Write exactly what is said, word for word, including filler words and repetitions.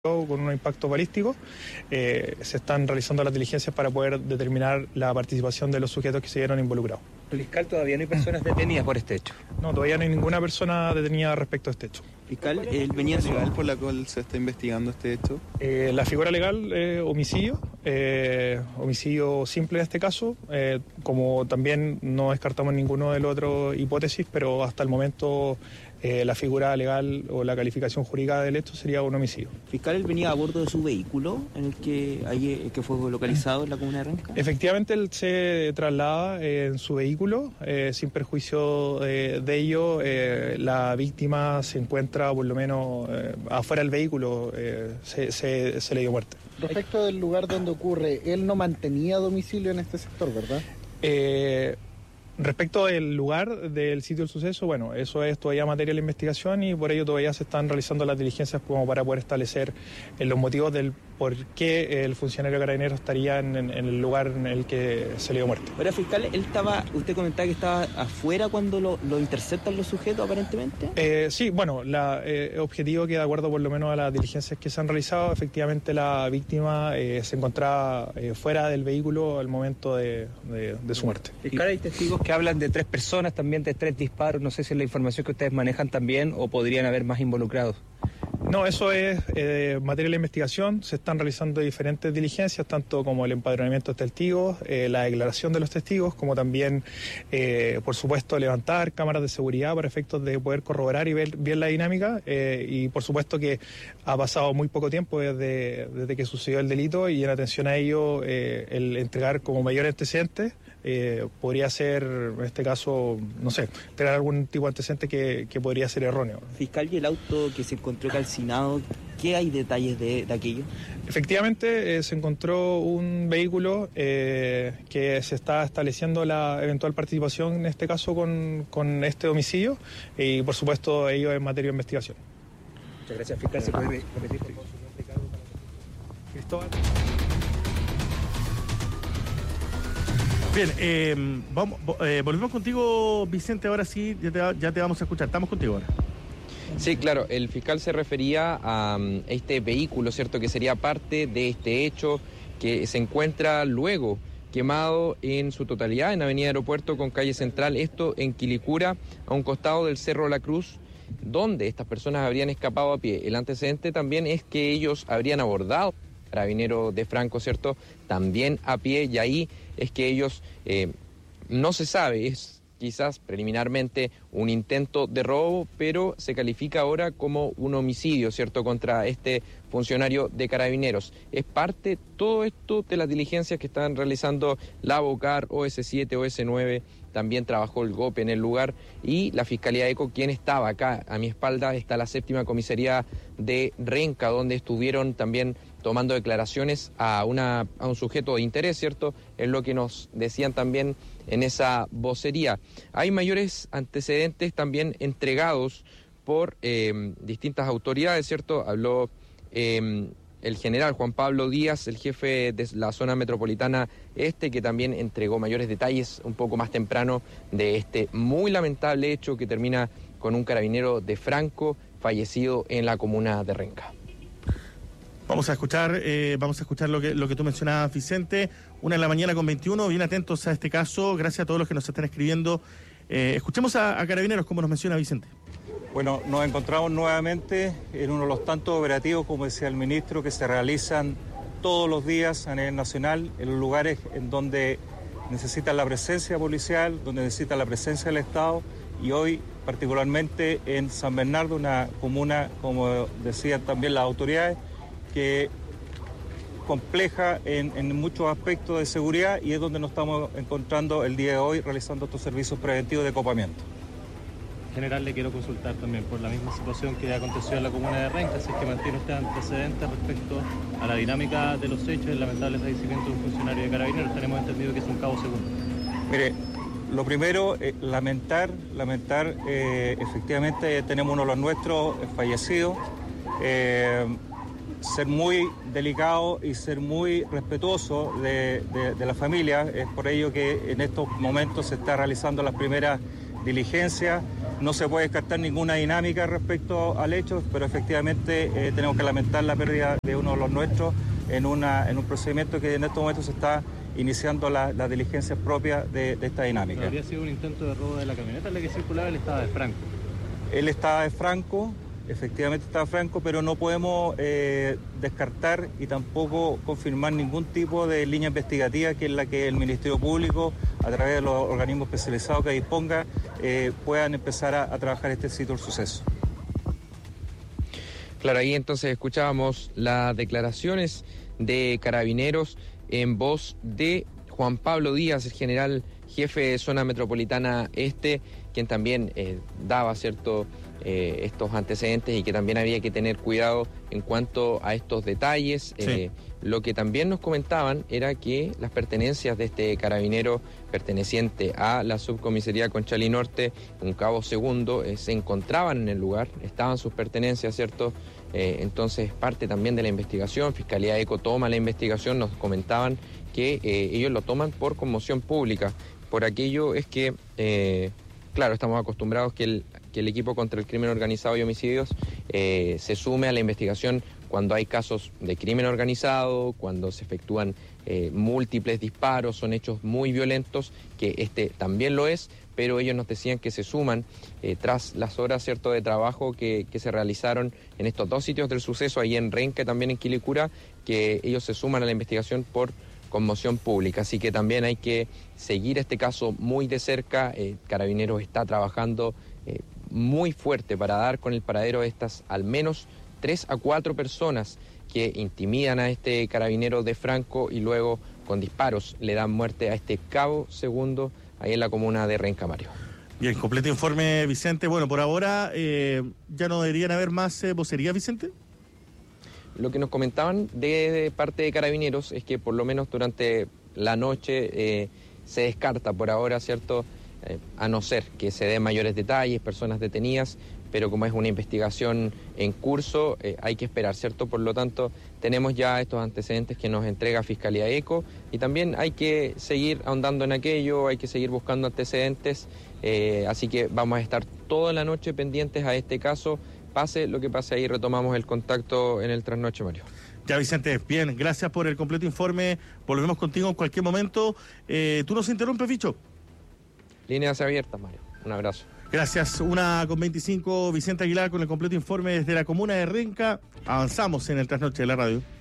con un impacto balístico. Eh, se están realizando las diligencias para poder determinar la participación de los sujetos que se vieron involucrados. Fiscal, todavía no hay personas detenidas por este hecho. No, todavía no hay ninguna persona detenida respecto a este hecho. Fiscal, él venía en su legal por la cual se está investigando este hecho. Eh, la figura legal, eh, homicidio, eh, homicidio simple en este caso, eh, como también no descartamos ninguno de las otras hipótesis, pero hasta el momento eh, la figura legal o la calificación jurídica del hecho sería un homicidio. Fiscal, él venía a bordo de su vehículo en el que, ahí, que fue localizado en la comuna de Renca. Efectivamente, él se traslada eh, en su vehículo, eh, sin perjuicio eh, de ello. Eh, la víctima se encuentra por lo menos eh, afuera del vehículo, eh, se, se, se le dio muerte. Respecto del lugar donde ocurre, él no mantenía domicilio en este sector, ¿verdad? Eh, Respecto del lugar del sitio del suceso, bueno, eso es todavía materia de la investigación y por ello todavía se están realizando las diligencias como para poder establecer eh, los motivos del por qué el funcionario carabinero estaría en, en, en el lugar en el que se le dio muerte. Ahora, fiscal, él estaba, usted comentaba que estaba afuera cuando lo, lo interceptan los sujetos, aparentemente. Eh, sí, bueno, la eh, objetivo que de acuerdo por lo menos a las diligencias que se han realizado, efectivamente la víctima eh, se encontraba eh, fuera del vehículo al momento de, de, de su muerte. Fiscal, hay testigos que hablan de tres personas, también de tres disparos. No sé si es la información que ustedes manejan también o podrían haber más involucrados. No, eso es eh, materia de la investigación. Se están realizando diferentes diligencias, tanto como el empadronamiento de testigos, eh, la declaración de los testigos, como también, eh, por supuesto, levantar cámaras de seguridad para efectos de poder corroborar y ver bien la dinámica. Eh, y, por supuesto, que ha pasado muy poco tiempo desde, desde que sucedió el delito y en atención a ello, eh, el entregar como mayor antecedente eh, podría ser, en este caso, no sé, tener algún tipo de antecedente que, que podría ser erróneo. Fiscal, y el auto que se encontró calcinado, ¿qué hay detalles de, de aquello? Efectivamente, eh, se encontró un vehículo eh, que se está estableciendo la eventual participación, en este caso, con, con este homicidio y, por supuesto, ello es materia de investigación. Muchas gracias, fiscal. ¿Se puede repetir? Cristóbal. Bien, eh, vamos, eh, volvemos contigo, Vicente, ahora sí, ya te, ya te vamos a escuchar. Estamos contigo ahora. Sí, claro, el fiscal se refería a um, este vehículo, ¿cierto?, que sería parte de este hecho, que se encuentra luego quemado en su totalidad en Avenida Aeropuerto con calle Central, esto en Quilicura, a un costado del Cerro La Cruz, donde estas personas habrían escapado a pie. El antecedente también es que ellos habrían abordado Carabinero de Franco, ¿cierto?, también a pie, y ahí es que ellos, eh, no se sabe, es quizás preliminarmente un intento de robo, pero se califica ahora como un homicidio, ¿cierto?, contra este funcionario de Carabineros. Es parte todo esto de las diligencias que están realizando la Bocar, O S siete, O S nueve, también trabajó el GOPE en el lugar y la Fiscalía ECO, quien estaba acá a mi espalda, está la séptima comisaría de Renca, donde estuvieron también tomando declaraciones a, una, a un sujeto de interés, ¿cierto? Es lo que nos decían también en esa vocería. Hay mayores antecedentes también entregados por eh, distintas autoridades, ¿cierto? Habló eh, el general Juan Pablo Díaz, el jefe de la zona metropolitana este, que también entregó mayores detalles un poco más temprano de este muy lamentable hecho que termina con un carabinero de Franco fallecido en la comuna de Renca. Vamos a escuchar, eh, vamos a escuchar lo que lo que tú mencionabas, Vicente. Una de la mañana con veintiuno, bien atentos a este caso. Gracias a todos los que nos están escribiendo. Eh, escuchemos a, a Carabineros, como nos menciona Vicente. Bueno, nos encontramos nuevamente en uno de los tantos operativos, como decía el ministro, que se realizan todos los días a nivel nacional, en los lugares en donde necesitan la presencia policial, donde necesitan la presencia del Estado, y hoy particularmente en San Bernardo, una comuna, como decían también las autoridades, que compleja en, en muchos aspectos de seguridad, y es donde nos estamos encontrando el día de hoy realizando estos servicios preventivos de copamiento. General, le quiero consultar también por la misma situación que aconteció en la comuna de Renca, si es que mantiene usted antecedentes respecto a la dinámica de los hechos, el lamentable fallecimiento de un funcionario de Carabineros. Tenemos entendido que es un cabo segundo. Mire, lo primero, eh, lamentar, lamentar, eh, efectivamente tenemos uno de los nuestros eh, fallecidos, eh, ser muy delicado y ser muy respetuoso de, de, de la familia. Es por ello que en estos momentos se está realizando las primeras diligencias No se puede descartar ninguna dinámica respecto al hecho, pero efectivamente eh, tenemos que lamentar la pérdida de uno de los nuestros en, una, en un procedimiento que en estos momentos se está iniciando las la diligencias propias de, de esta dinámica. ¿Habría sido un intento de robo de la camioneta en la que circulaba? Él estaba de Franco. Él estaba de Franco, efectivamente estaba Franco, pero no podemos eh, descartar y tampoco confirmar ningún tipo de línea investigativa que es la que el Ministerio Público, a través de los organismos especializados que disponga, eh, puedan empezar a, a trabajar este sitio del suceso. Claro, ahí entonces escuchábamos las declaraciones de Carabineros en voz de Juan Pablo Díaz, el general jefe de Zona Metropolitana Este, quien también eh, daba cierto eh, estos antecedentes y que también había que tener cuidado en cuanto a estos detalles. Sí. Eh, lo que también nos comentaban era que las pertenencias de este carabinero perteneciente a la subcomisaría Conchalí Norte, un cabo segundo, eh, se encontraban en el lugar, estaban sus pertenencias, ¿cierto? Eh, entonces parte también de la investigación, Fiscalía ECO toma la investigación, nos comentaban que eh, ellos lo toman por conmoción pública. Por aquello es que, eh, claro, estamos acostumbrados que el, que el equipo contra el crimen organizado y homicidios eh, se sume a la investigación cuando hay casos de crimen organizado, cuando se efectúan eh, múltiples disparos, son hechos muy violentos, que este también lo es, pero ellos nos decían que se suman eh, tras las horas, cierto, de trabajo que, que se realizaron en estos dos sitios del suceso, ahí en Renca y también en Quilicura, que ellos se suman a la investigación por conmoción pública, así que también hay que seguir este caso muy de cerca. eh, Carabineros está trabajando eh, muy fuerte para dar con el paradero de estas al menos tres a cuatro personas que intimidan a este carabinero de Franco y luego con disparos le dan muerte a este cabo segundo ahí en la comuna de Renca, Mario. Bien, completo informe, Vicente. Bueno, por ahora eh, ya no deberían haber más eh, vocerías, Vicente. Lo que nos comentaban de, de parte de Carabineros es que por lo menos durante la noche eh, se descarta por ahora, ¿cierto? Eh, a no ser que se den mayores detalles, personas detenidas, pero como es una investigación en curso, eh, hay que esperar, ¿cierto? Por lo tanto, tenemos ya estos antecedentes que nos entrega Fiscalía ECO y también hay que seguir ahondando en aquello, hay que seguir buscando antecedentes, eh, así que vamos a estar toda la noche pendientes a este caso. Pase lo que pase, ahí retomamos el contacto en el trasnoche, Mario. Ya, Vicente, bien, gracias por el completo informe. Volvemos contigo en cualquier momento. Eh, ¿Tú nos interrumpes, Bicho? Líneas abiertas, Mario. Un abrazo. Gracias. Una con veinticinco, Vicente Aguilar con el completo informe desde la comuna de Renca. Avanzamos en el trasnoche de la radio.